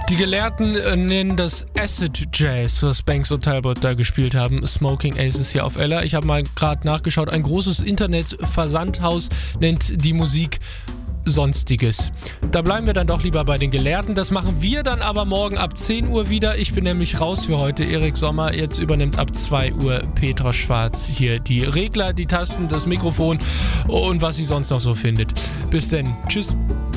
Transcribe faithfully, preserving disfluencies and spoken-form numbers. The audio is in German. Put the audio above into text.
Die Gelehrten äh, nennen das Acid Jazz, was Banks und Talbot da gespielt haben. Smoking Aces hier auf Ella. Ich habe mal gerade nachgeschaut. Ein großes Internet-Versandhaus nennt die Musik Sonstiges. Da bleiben wir dann doch lieber bei den Gelehrten. Das machen wir dann aber morgen ab zehn Uhr wieder. Ich bin nämlich raus für heute. Erik Sommer, jetzt übernimmt ab zwei Uhr Petra Schwarz hier die Regler, die Tasten, das Mikrofon und was sie sonst noch so findet. Bis denn. Tschüss.